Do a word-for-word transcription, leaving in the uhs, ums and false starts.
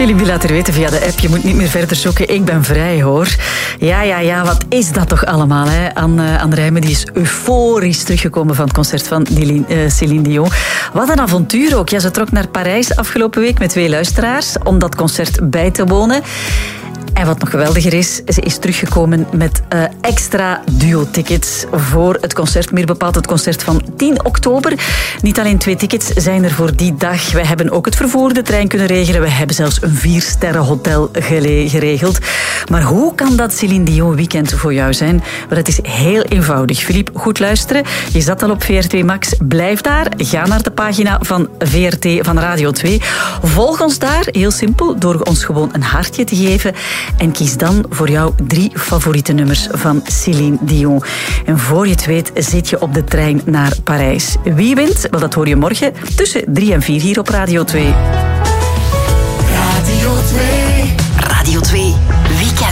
Philippe laat er weten via de app. Je moet niet meer verder zoeken. Ik ben vrij, hoor. Ja, ja, ja. Wat is dat toch allemaal, hè? Anne, Anne Rijmen die is euforisch teruggekomen van het concert van Dilin, uh, Céline Dion. Wat een avontuur ook. Ja, ze trok naar Parijs afgelopen week met twee luisteraars om dat concert bij te wonen. En wat nog geweldiger is, ze is teruggekomen met uh, extra duo-tickets voor het concert. Meer bepaald het concert van tien oktober. Niet alleen twee tickets zijn er voor die dag. We hebben ook het vervoer, de trein kunnen regelen. We hebben zelfs een viersterren hotel gele- geregeld. Maar hoe kan dat Céline Dion weekend voor jou zijn? Wel, het is heel eenvoudig. Philippe, goed luisteren. Je zat al op V R twee Max. Blijf daar. Ga naar de pagina van V R T van Radio twee. Volg ons daar, heel simpel, door ons gewoon een hartje te geven. En kies dan voor jou drie favoriete nummers van Céline Dion. En voor je het weet zit je op de trein naar Parijs. Wie wint? Wel, dat hoor je morgen tussen drie en vier hier op Radio twee.